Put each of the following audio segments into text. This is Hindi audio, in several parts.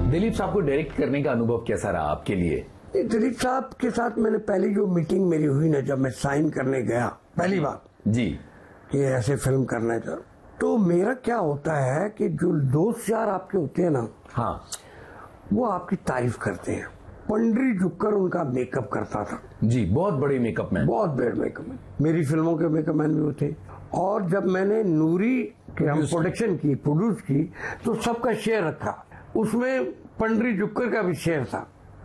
दिलीप साहब को डायरेक्ट करने का अनुभव कैसा रहा आपके लिए? दिलीप साहब के साथ मैंने पहली जो मीटिंग मेरी हुई ना, जब मैं साइन करने गया पहली बार जी कि ऐसे फिल्म करना है, तो मेरा क्या होता है कि जो दोस्त यार आपके होते हैं ना, हाँ, वो आपकी तारीफ करते हैं। पंडरी झुककर उनका मेकअप करता था जी, बहुत बड़े मेकअप मैन, बहुत बड़े मेकअप मैन, मेरी फिल्मों के मेकअप मैन भी होते। और जब मैंने नूरी के हम प्रोडक्शन की, प्रोड्यूस की, तो सबका शेयर रखा, उसमें पंडरी झुककर का भी शेयर था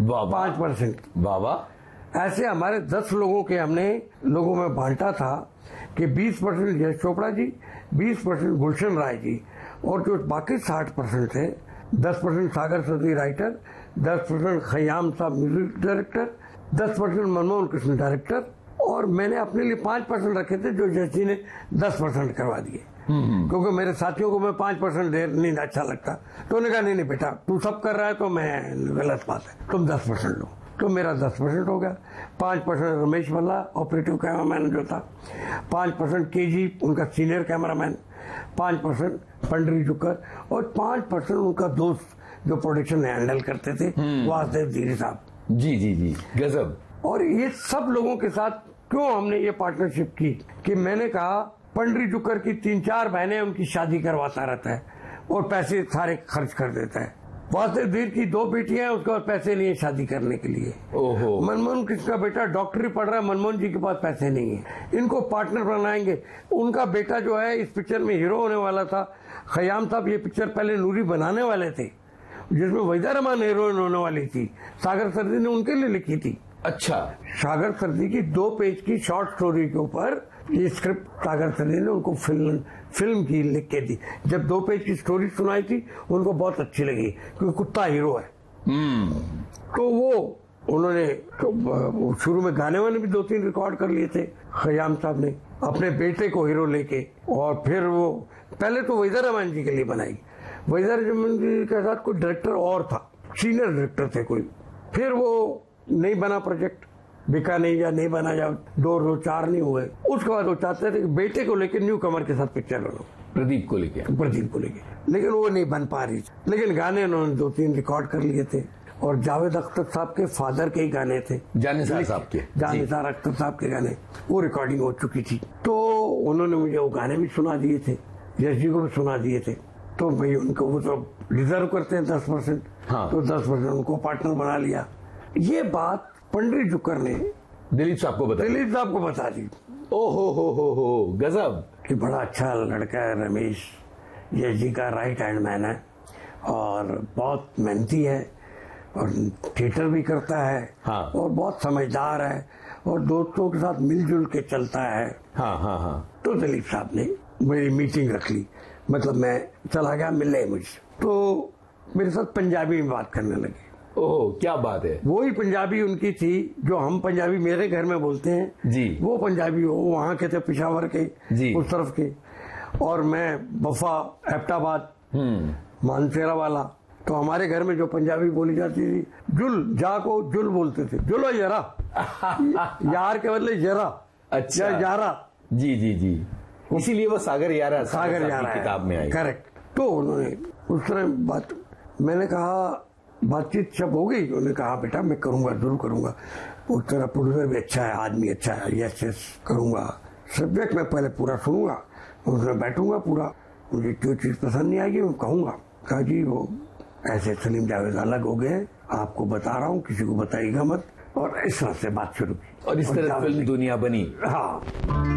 5%। वाह। ऐसे हमारे 10 लोगों के हमने लोगों में बांटा था कि 20% यश चोपड़ा जी, 20% गुलशन राय जी, और जो बाकी 60% थे, 10% सागर सरदी राइटर, 10% खयाम साहब music director, 10% Manmohan Krishna director, और मैंने अपने लिए 5% रखे थे जो यश जी ने 10% करवा दिए, क्योंकि मेरे साथियों को मैं 5% दे नहीं अच्छा लगता। तो उन्होंने कहा नहीं बेटा, तू सब कर रहा है तो मैं गलत बात है, तुम 10% लो। तो मेरा 10% हो गया। 5% रमेश भल्ला ऑपरेटिव कैमरामैन जो था, 5% केजी उनका सीनियर कैमरामैन, 5% पंडरी झुक्कर, और 5% उनका दोस्त जो प्रोडक्शन हैंडल करते थे, वासुदेव धीरे साहब। जी जी जी, गजब। और ये सब लोगों के साथ क्यों हमने ये पार्टनरशिप की कि मैंने कहा पंडरी झुक्कर की 3-4 बहनें उनकी शादी करवाता रहता है और पैसे सारे खर्च कर देता है। वासुदेव धीर की 2 बेटियां हैं, उसके पास पैसे नहीं है शादी करने के लिए। ओहो। मनमोहन कृष्ण का बेटा डॉक्टरी पढ़ रहा है, मनमोहन जी के पास पैसे नहीं है, इनको पार्टनर बनाएंगे। उनका बेटा जो है इस पिक्चर में हीरो होने वाला था। खयाम साहब ये पिक्चर पहले नूरी बनाने वाले थे, जिसमें वहीदा रहमान हीरोइन होने वाली थी, सागर सरदी ने उनके लिए लिखी थी। अच्छा। सागर सरदी की 2 पेज की शॉर्ट स्टोरी के ऊपर ये स्क्रिप्ट सागर सरदी ने उनको फिल्म की लिख के दी। जब 2 पेज की स्टोरी सुनाई थी, उनको बहुत अच्छी लगी, क्योंकि कुत्ता हीरो है। तो वो उन्होंने तो शुरू में गाने वाने भी 2-3 रिकॉर्ड कर लिए थे खयाम साहब ने अपने बेटे को हीरो लेके। और फिर वो पहले तो वहीदा रहमान जी के लिए बनाई, वहीदा रहमान जी के साथ कोई डायरेक्टर और था, सीनियर डायरेक्टर थे कोई। फिर वो नहीं बना प्रोजेक्ट, बिका नहीं, या नहीं बना, या 2-4 नहीं हुए। उसके बाद वो चाहते थे कि बेटे को लेकर न्यू कमर के साथ पिक्चर बनो, प्रदीप को लेके, लेकिन वो नहीं बन पा रही। लेकिन गाने उन्होंने 2-3 रिकॉर्ड कर लिए थे, और जावेद अख्तर साहब के फादर के ही गाने थे, जानिसार साहब के, जानिसार अख्तर साहब के गाने, वो रिकॉर्डिंग हो चुकी थी। तो उन्होंने मुझे वो गाने भी सुना दिए थे, यश जी को भी सुना दिए थे। तो भाई उनको वो तो डिजर्व करते हैं 10%, हाँ। तो 10% उनको पार्टनर बना लिया। ये बात पंडरी झुक्कर ने दिलीप साहब को बता दी। हो गजब। कि बड़ा अच्छा लड़का है रमेश, यश जी का राइट हैंड मैन है, और बहुत मेहनती है, और थिएटर भी करता है, हाँ। और बहुत समझदार है, और दोस्तों के साथ मिलजुल के चलता है। हाँ। तो दिलीप साहब ने मेरी मीटिंग रख ली, मतलब मैं चला गया मिलने मुझसे, तो मेरे साथ पंजाबी में बात करने लगे। ओह, क्या बात है। वही पंजाबी उनकी थी जो हम पंजाबी मेरे घर में बोलते हैं जी, वो पंजाबी वो वहाँ के थे, पिशावर के जी, उस तरफ के। और मैं बफा, एबटाबाद, मानसेरा वाला। तो हमारे घर में जो पंजाबी बोली जाती थी, जुल जा को जुल बोलते थे, जुलो जरा यार के बदले जरा, अच्छा, यारा। जी जी जी, इसीलिए वो सागर यारा किताब में आई। करेक्ट। तो उन्होंने उस तरह बात, मैंने कहा बातचीत सब हो गई। उन्होंने कहा बेटा मैं करूंगा, जरूर करूंगा, वो तेरा प्रोड्यूसर भी अच्छा है, आदमी अच्छा है, यस करूंगा, सब्जेक्ट मैं पहले पूरा सुनूंगा, उसमें बैठूंगा पूरा, मुझे जो चीज पसंद नहीं आएगी मैं कहूंगा। कहा जी वो ऐसे सलीम जावेद अलग हो गए, आपको बता रहा हूँ, किसी को बताइएगा मत। और इस तरह से बात शुरू की, और इस तरह फिल्म दुनिया बनी। हाँ।